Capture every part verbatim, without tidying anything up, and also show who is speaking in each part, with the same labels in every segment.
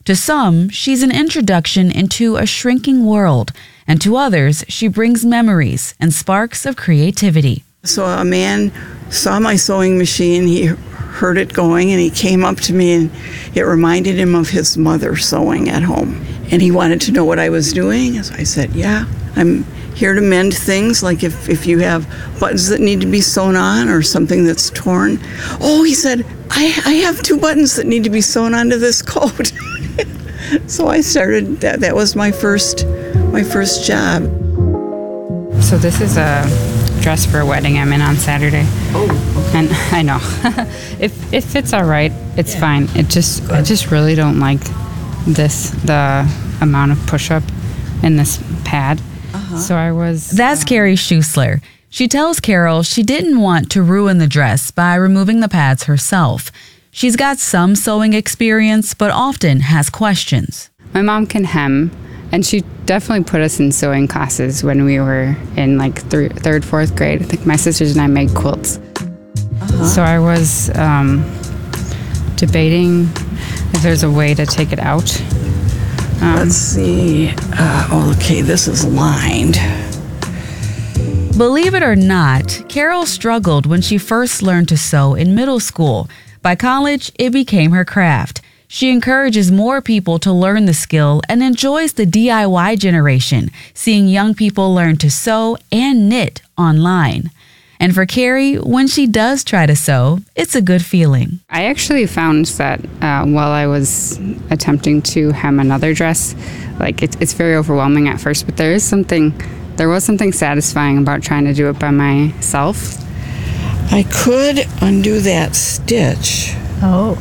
Speaker 1: To some, she's an introduction into a shrinking world, and to others, she brings memories and sparks of creativity.
Speaker 2: So a man saw my sewing machine, he heard it going, and he came up to me, and it reminded him of his mother sewing at home. And he wanted to know what I was doing. So I said, yeah, I'm here to mend things, like if, if you have buttons that need to be sewn on or something that's torn. Oh, he said, I, I have two buttons that need to be sewn onto this coat. So I started, that, that was my first, my first job.
Speaker 3: So this is a dress for a wedding I'm in on Saturday.
Speaker 2: Oh, okay.
Speaker 3: And I know, if it fits all right, it's yeah. fine. It just, Good. I just really don't like this, the amount of push-up in this pad. Uh-huh. So I was...
Speaker 1: That's uh, Carrie Schusler. She tells Carol she didn't want to ruin the dress by removing the pads herself. She's got some sewing experience, but often has questions.
Speaker 3: My mom can hem, and she definitely put us in sewing classes when we were in like th- third, fourth grade. I think my sisters and I made quilts. Uh-huh. So I was um, debating if there's a way to take it out. Um,
Speaker 2: Let's see. Uh, okay, this is lined.
Speaker 1: Believe it or not, Carol struggled when she first learned to sew in middle school. By college, it became her craft. She encourages more people to learn the skill and enjoys the D I Y generation, seeing young people learn to sew and knit online. And for Carrie, when she does try to sew, it's a good feeling.
Speaker 3: I actually found that uh, while I was attempting to hem another dress, like it, it's very overwhelming at first, but there is something, there was something satisfying about trying to do it by myself.
Speaker 2: I could undo that stitch.
Speaker 1: Oh.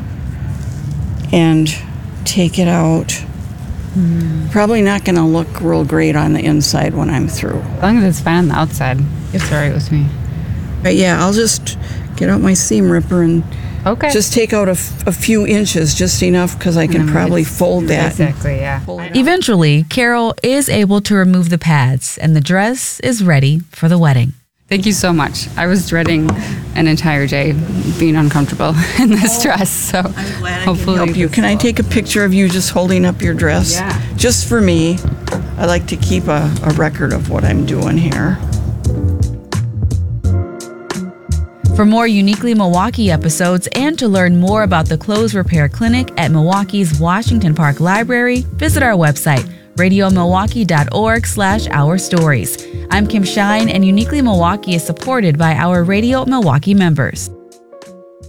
Speaker 2: And take it out.
Speaker 1: Mm.
Speaker 2: Probably not going to look real great on the inside when I'm through.
Speaker 3: As long as it's fine on the outside, it's all right with me.
Speaker 2: But yeah, I'll just get out my seam ripper and
Speaker 3: okay.
Speaker 2: just take out a, f- a few inches, just enough because I can probably fold that.
Speaker 3: Exactly, yeah.
Speaker 1: Eventually, Carol is able to remove the pads, and the dress is ready for the wedding.
Speaker 3: Thank you so much. I was dreading an entire day being uncomfortable in this dress, so
Speaker 2: I'm glad
Speaker 3: hopefully
Speaker 2: I can help you. Can I take a picture of you just holding up your dress?
Speaker 3: Yeah.
Speaker 2: Just for me. I like to keep a, a record of what I'm doing here.
Speaker 1: For more Uniquely Milwaukee episodes and to learn more about the Clothes Repair Clinic at Milwaukee's Washington Park Library, visit our website, radio milwaukee dot org slash our stories. I'm Kim Shine, and Uniquely Milwaukee is supported by our Radio Milwaukee members.